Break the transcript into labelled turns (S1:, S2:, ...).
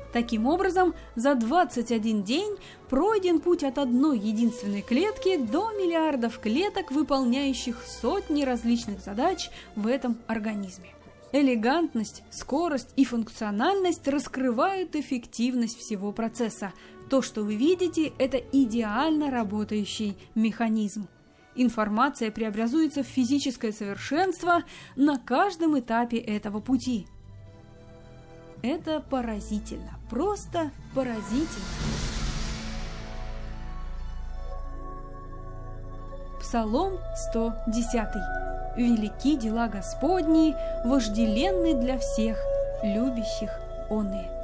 S1: Таким образом, за 21 день пройден путь от одной единственной клетки до миллиардов клеток, выполняющих сотни различных задач в этом организме. Элегантность, скорость и функциональность раскрывают эффективность всего процесса. То, что вы видите, это идеально работающий механизм. Информация преобразуется в физическое совершенство на каждом этапе этого пути. Это поразительно, просто поразительно. Псалом 110. «Велики дела Господни, вожделенны для всех, любящих оные».